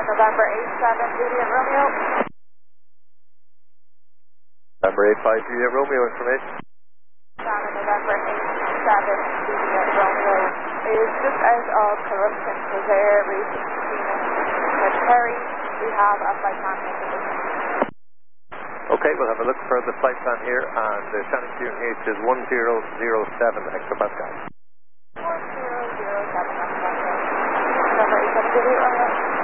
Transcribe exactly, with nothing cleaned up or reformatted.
November eight seven, Juliet Romeo. November eight five, Juliet Romeo, information. Salmon, November eight seven, Juliet Romeo. Is just out of corruption, so there recent with Terry. We have a flight plan in the business. Okay, we'll have a look for the flight plan here, and the Shannon Q N H is one zero zero seven hectopascal. one zero zero seven hectopascal. November eight seven, Juliet Romeo.